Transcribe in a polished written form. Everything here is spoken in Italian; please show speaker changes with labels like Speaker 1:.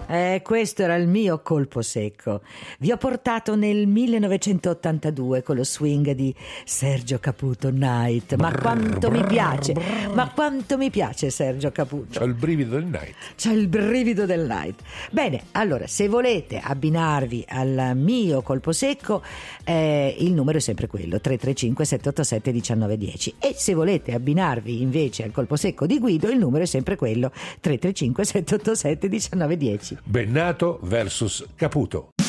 Speaker 1: Questo era il mio colpo secco. Vi ho portato nel 1982 con lo swing di Sergio Caputo Night. Ma quanto mi piace! Ma quanto mi piace Sergio Caputo!
Speaker 2: C'ho il brivido del night.
Speaker 1: C'è il brivido del night. Bene, allora, se volete abbinarvi al mio colpo secco, il numero è sempre quello, 335 787 1910. E se volete abbinarvi invece al colpo secco di Guido, il numero è sempre quello, 335 787 1910.
Speaker 2: Bennato versus Caputo.